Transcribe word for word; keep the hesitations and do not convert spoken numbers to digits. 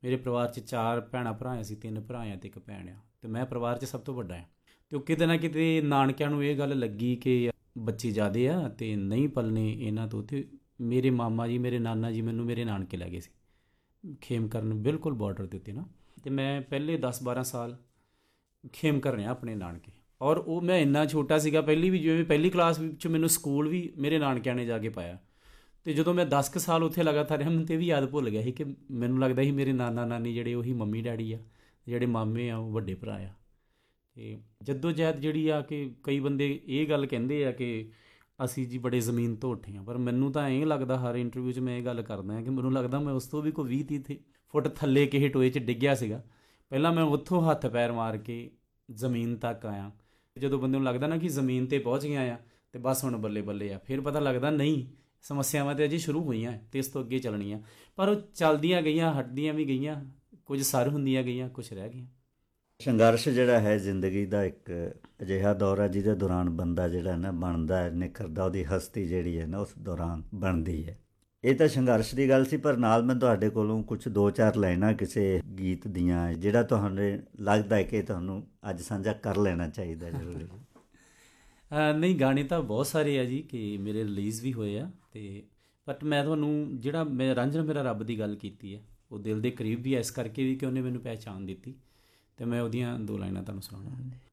ਮੇਰੇ ਪਰਿਵਾਰ 'ਚ ਚਾਰ ਭੈਣਾਂ ਭਰਾ ਅਸੀਂ, ਤਿੰਨ ਭਰਾ ਆ ਅਤੇ ਇੱਕ ਭੈਣ ਆ, ਅਤੇ ਮੈਂ ਪਰਿਵਾਰ 'ਚ ਸਭ ਤੋਂ ਵੱਡਾ ਹਾਂ। ਅਤੇ ਉਹ ਕਿਤੇ ਨਾ ਕਿਤੇ ਨਾਨਕਿਆਂ ਨੂੰ ਇਹ ਗੱਲ ਲੱਗੀ ਕਿ ਬੱਚੇ ਜ਼ਿਆਦੇ ਆ ਅਤੇ ਨਹੀਂ ਪਲਣੇ ਇਹਨਾਂ ਤੋਂ, ਅਤੇ ਮੇਰੇ ਮਾਮਾ ਜੀ, ਮੇਰੇ ਨਾਨਾ ਜੀ ਮੈਨੂੰ ਮੇਰੇ ਨਾਨਕੇ ਲੈ ਗਏ ਸੀ ਖੇਮਕਰਨ, ਬਿਲਕੁਲ ਬਾਰਡਰ ਦੇ ਉੱਤੇ ਨਾ। ਅਤੇ ਮੈਂ ਪਹਿਲੇ ਦਸ ਬਾਰਾਂ ਸਾਲ ਖੇਮਕਰਨ ਰਿਹਾ ਆਪਣੇ ਨਾਨਕੇ, ਔਰ ਉਹ ਮੈਂ ਇੰਨਾ ਛੋਟਾ ਸੀਗਾ, ਪਹਿਲੀ ਵੀ ਜਿਵੇਂ ਪਹਿਲੀ ਕਲਾਸ ਵਿੱਚ ਮੈਨੂੰ ਸਕੂਲ ਵੀ ਮੇਰੇ ਨਾਨਕਿਆਂ ਨੇ ਜਾ ਕੇ ਪਾਇਆ। ਅਤੇ ਜਦੋਂ ਮੈਂ ਦਸ ਕੁ ਸਾਲ ਉੱਥੇ ਲਗਾਤਾਰ ਰਿਹਾ, ਮੈਨੂੰ ਤਾਂ ਇਹ ਵੀ ਯਾਦ ਭੁੱਲ ਗਿਆ ਸੀ ਕਿ ਮੈਨੂੰ ਲੱਗਦਾ ਸੀ ਮੇਰੇ ਨਾਨਾ ਨਾਨੀ ਜਿਹੜੇ ਉਹੀ ਮੰਮੀ ਡੈਡੀ ਆ, ਜਿਹੜੇ ਮਾਮੇ ਆ ਉਹ ਵੱਡੇ ਭਰਾ ਆ। ਅਤੇ ਜੱਦੋ ਜਹਿਦ ਜਿਹੜੀ ਆ ਕਿ ਕਈ ਬੰਦੇ ਇਹ ਗੱਲ ਕਹਿੰਦੇ ਆ ਕਿ ਅਸੀਂ ਜੀ ਬੜੇ ਜ਼ਮੀਨ ਤੋਂ ਉੱਠੇ ਹਾਂ, ਪਰ ਮੈਨੂੰ ਤਾਂ ਐਂ ਲੱਗਦਾ ਹਰ ਇੰਟਰਵਿਊ 'ਚ ਮੈਂ ਇਹ ਗੱਲ ਕਰਦਾ ਹਾਂ ਕਿ ਮੈਨੂੰ ਲੱਗਦਾ ਮੈਂ ਉਸ ਤੋਂ ਵੀ ਕੋਈ ਵੀਹ ਤੀਹ ਫੁੱਟ ਥੱਲੇ ਕਿਸੇ ਟੋਏ 'ਚ ਡਿੱਗਿਆ ਸੀਗਾ। ਪਹਿਲਾਂ ਮੈਂ ਉੱਥੋਂ ਹੱਥ ਪੈਰ ਮਾਰ ਕੇ ਜ਼ਮੀਨ ਤੱਕ ਆਇਆ। ਜਦੋਂ ਬੰਦੇ ਨੂੰ ਲੱਗਦਾ ਨਾ ਕਿ ਜ਼ਮੀਨ 'ਤੇ ਪਹੁੰਚ ਗਿਆ ਆ ਅਤੇ ਬਸ ਹੁਣ ਬੱਲੇ ਬੱਲੇ ਆ, ਫਿਰ ਪਤਾ ਲੱਗਦਾ ਨਹੀਂ, ਸਮੱਸਿਆਵਾਂ ਤਾਂ ਅਜੇ ਸ਼ੁਰੂ ਹੋਈਆਂ ਅਤੇ ਇਸ ਤੋਂ ਅੱਗੇ ਚੱਲਣੀਆਂ। ਪਰ ਉਹ ਚੱਲਦੀਆਂ ਗਈਆਂ, ਹਟਦੀਆਂ ਵੀ ਗਈਆਂ, ਕੁਝ ਸਰ ਹੁੰਦੀਆਂ ਗਈਆਂ, ਕੁਝ ਰਹਿ ਗਈਆਂ। ਸੰਘਰਸ਼ ਜਿਹੜਾ ਹੈ ਜ਼ਿੰਦਗੀ ਦਾ ਇੱਕ ਅਜਿਹਾ ਦੌਰ ਹੈ ਜਿਹਦੇ ਦੌਰਾਨ ਬੰਦਾ ਜਿਹੜਾ ਨਾ ਬਣਦਾ ਹੈ, ਨਿਖਰਦਾ, ਉਹਦੀ ਹਸਤੀ ਜਿਹੜੀ ਹੈ ਨਾ ਉਸ ਦੌਰਾਨ ਬਣਦੀ ਹੈ। ਇਹ ਤਾਂ ਸੰਘਰਸ਼ ਦੀ ਗੱਲ ਸੀ, ਪਰ ਨਾਲ ਮੈਂ ਤੁਹਾਡੇ ਕੋਲੋਂ ਕੁਛ ਦੋ ਚਾਰ ਲਾਈਨਾਂ ਕਿਸੇ ਗੀਤ ਦੀਆਂ ਜਿਹੜਾ ਤੁਹਾਨੂੰ ਲੱਗਦਾ ਹੈ ਕਿ ਤੁਹਾਨੂੰ ਅੱਜ ਸਾਂਝਾ ਕਰ ਲੈਣਾ ਚਾਹੀਦਾ ਜ਼ਰੂਰੀ। ਨਹੀਂ, ਗਾਣੇ ਤਾਂ ਬਹੁਤ ਸਾਰੇ ਆ ਜੀ ਕਿ ਮੇਰੇ ਰਿਲੀਜ਼ ਵੀ ਹੋਏ ਆ, ਅਤੇ ਬਟ ਮੈਂ ਤੁਹਾਨੂੰ ਜਿਹੜਾ ਮੈਂ ਰਾਂਝਣ ਮੇਰਾ ਰੱਬ ਦੀ ਗੱਲ ਕੀਤੀ ਹੈ, ਉਹ ਦਿਲ ਦੇ ਕਰੀਬ ਵੀ ਹੈ ਇਸ ਕਰਕੇ ਵੀ ਕਿ ਉਹਨੇ ਮੈਨੂੰ ਪਹਿਚਾਣ ਦਿੱਤੀ, ਅਤੇ ਮੈਂ ਉਹਦੀਆਂ ਦੋ ਲਾਈਨਾਂ ਤੁਹਾਨੂੰ ਸੁਣਾਉਣਾ।